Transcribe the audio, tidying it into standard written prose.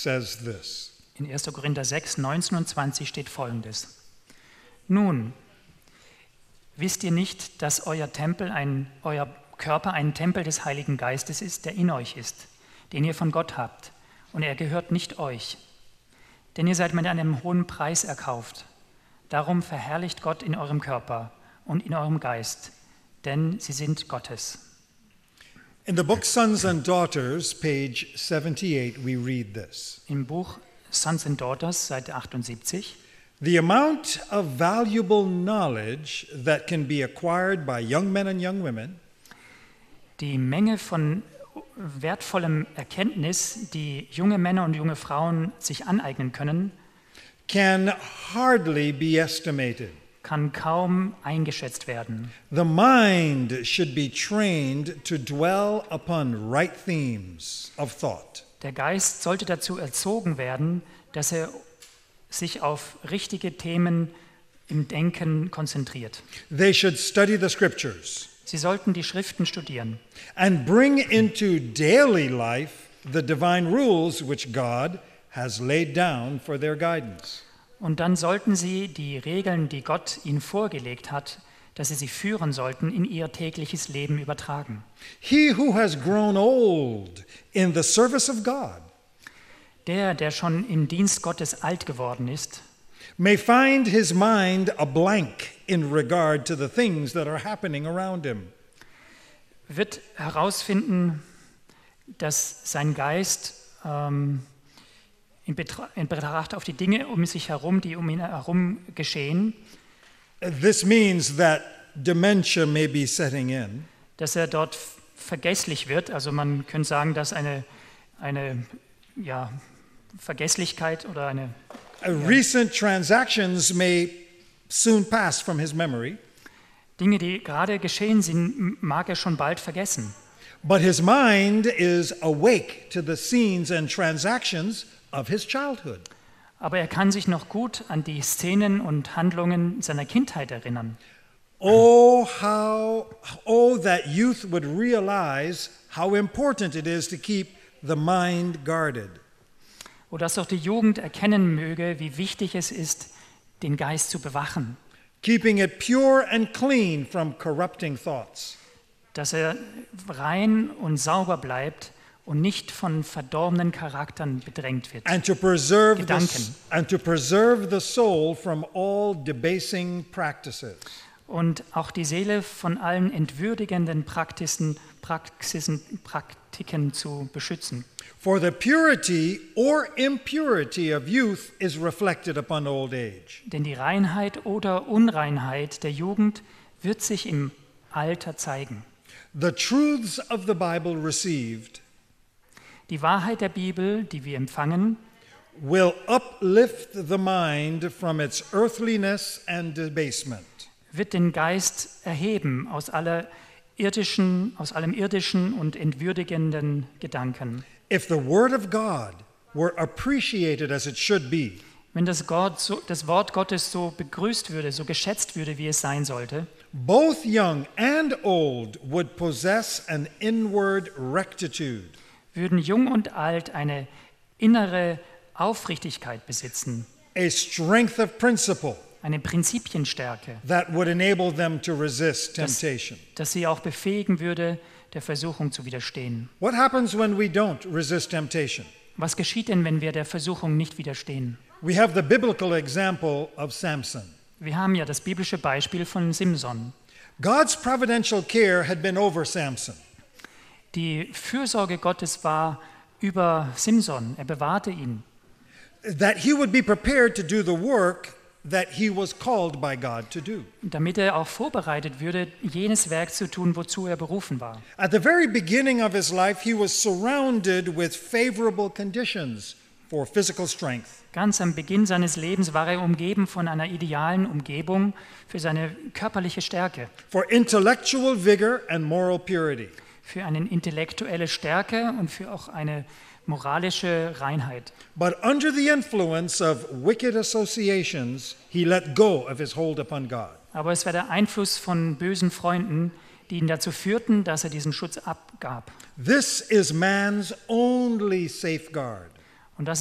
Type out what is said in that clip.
says this. In 1. Korinther 6, 19 und 20 steht Folgendes. Nun, wisst ihr nicht, dass euer Körper ein Tempel des Heiligen Geistes ist, der in euch ist, den ihr von Gott habt, und er gehört nicht euch. Denn ihr seid mit einem hohen Preis erkauft. Darum verherrlicht Gott in eurem Körper und in eurem Geist, denn sie sind Gottes. In the book Sons and Daughters, page 78, we read this. Im Buch Sons and Daughters, Seite 78. The amount of valuable knowledge that can be acquired by young men and young women Die Menge von wertvollem Erkenntnis, die junge Männer und junge Frauen sich aneignen können, can hardly be estimated. kann kaum eingeschätzt werden. The mind should be trained to dwell upon right themes of thought. Der Geist sollte dazu erzogen werden, dass er sich auf richtige Themen im Denken konzentriert. They should study the scriptures Sie sollten die Schriften studieren and bring into daily life the divine rules which God has laid down for their guidance. und dann sollten sie die Regeln, die Gott ihnen vorgelegt hat, dass sie führen sollten, in ihr tägliches Leben übertragen. He who has grown old in the service of God Der schon im Dienst Gottes alt geworden ist, may find his mind a blank in regard to the things that are happening around him. wird herausfinden, dass sein Geist in Betracht auf die Dinge um sich herum, die um ihn herum geschehen, This means that dementia may be setting in. dass er dort vergesslich wird. Also man könnte sagen, dass eine Vergesslichkeit oder eine Recent transactions may soon pass from his memory, Dinge, die gerade geschehen sind, mag er schon bald vergessen. but his mind is awake to the scenes and transactions of his childhood. Aber er kann sich noch gut an die Szenen und Handlungen seiner Kindheit erinnern. Oh, that youth would realize how important it is to keep the mind guarded. O dass auch die Jugend erkennen möge, wie wichtig es ist, den Geist zu bewachen, Keeping it pure and clean from corrupting thoughts. dass er rein und sauber bleibt und nicht von verdorbenen Charakteren bedrängt wird. And to preserve Gedanken. the soul from all debasing practices. Und auch die Seele von allen entwürdigenden Praktiken zu beschützen. For the purity or impurity of youth is reflected upon old age. Denn die Reinheit oder Unreinheit der Jugend wird sich im Alter zeigen. The truths of the Bible received Die Wahrheit der Bibel, die wir empfangen, will uplift the mind from its earthliness and debasement. wird den Geist erheben aus allem irdischen und entwürdigenden Gedanken. If the Word of God were appreciated as it should be, Wenn das Wort Gottes so begrüßt würde, so geschätzt würde, wie es sein sollte, both young and old would possess an inward rectitude, würden Jung und Alt eine innere Aufrichtigkeit besitzen, a strength of principle eine Prinzipienstärke, that would enable them to resist temptation. dass sie auch befähigen würde, der Versuchung zu widerstehen. What happens when we don't resist temptation? Was geschieht denn, wenn wir der Versuchung nicht widerstehen? We have the biblical example of Samson. Wir haben ja das biblische Beispiel von Simson. God's providential care had been over Samson. Die Fürsorge Gottes war über Simson, er bewahrte ihn, That he would be prepared to do the work that he was called by God to do. damit er auch vorbereitet würde, jenes Werk zu tun, wozu er berufen war. At the very beginning of his life, he was surrounded with favorable conditions for physical strength. Ganz am Beginn seines Lebens war er umgeben von einer idealen Umgebung für seine körperliche Stärke, For intellectual vigor and moral purity. für eine intellektuelle Stärke und für auch eine moralische Reinheit. But under the influence of wicked associations, he let go of his hold upon God. Aber es war der Einfluss von bösen Freunden, die ihn dazu führten, dass er diesen Schutz abgab. This is man's only safeguard.